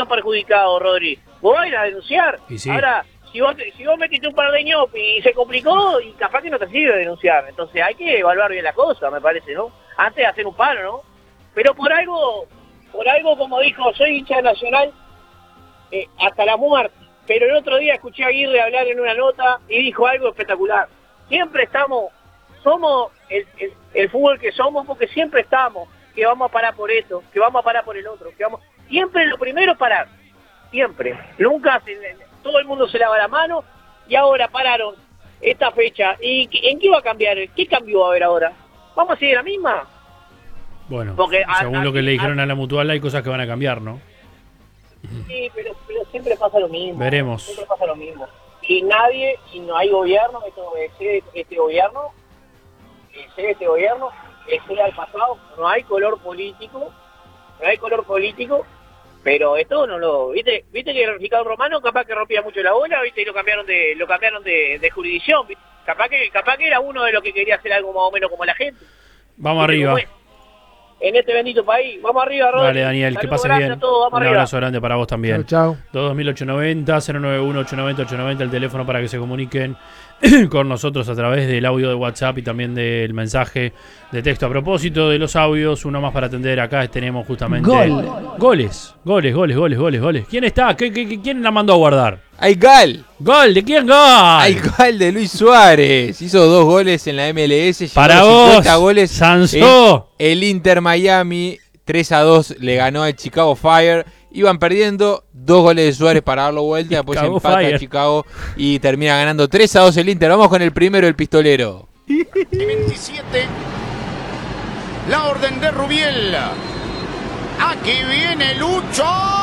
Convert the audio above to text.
estás perjudicado, Rodri. Vos vas a ir a denunciar. Y sí. Ahora, si vos metiste un par de ñopi y se complicó, y capaz que no te sirve denunciar. Entonces hay que evaluar bien la cosa, me parece, ¿no? Antes de hacer un paro, ¿no? Pero por algo como dijo, soy hincha de Nacional hasta la muerte. Pero el otro día escuché a Aguirre hablar en una nota y dijo algo espectacular. Siempre somos el fútbol que somos porque siempre estamos, que vamos a parar por esto, que vamos a parar por el otro, siempre lo primero es parar, siempre. Nunca todo el mundo se lava la mano y ahora pararon esta fecha. ¿Y en qué va a cambiar? ¿Qué cambio va a haber ahora? ¿Vamos a seguir la misma? Bueno, porque según lo que le dijeron a la Mutual, hay cosas que van a cambiar, ¿no? Sí, pero siempre pasa lo mismo. Veremos. Siempre pasa lo mismo. Y si no hay gobierno, este gobierno, sea el pasado, no hay color político, pero esto no lo, viste que Ricardo Romano capaz que rompía mucho la bola, viste, y lo cambiaron de jurisdicción, ¿viste? Capaz que era uno de los que quería hacer algo más o menos como la gente. Vamos arriba. En este bendito país. Vamos arriba, Rodri. Dale, Daniel, que pases bien. Un abrazo grande para vos también. Chau. 22890 091 890 890 el teléfono para que se comuniquen con nosotros a través del audio de WhatsApp y también del mensaje de texto. A propósito de los audios, uno más para atender. Acá tenemos justamente goles. ¿Quién está? ¿Quién la mandó a guardar? ¡Hay gol! ¿Gol? ¿De quién gol? ¡Hay gol de Luis Suárez! Hizo 2 goles en la MLS. Para vos, goles. Sansó. El Inter Miami 3-2 le ganó al Chicago Fire. Iban perdiendo, 2 goles de Suárez para darlo vuelta. Después empata a Chicago y termina ganando 3-2 el Inter. Vamos con el primero, el pistolero. 27. La orden de Rubiel. Aquí viene Lucho.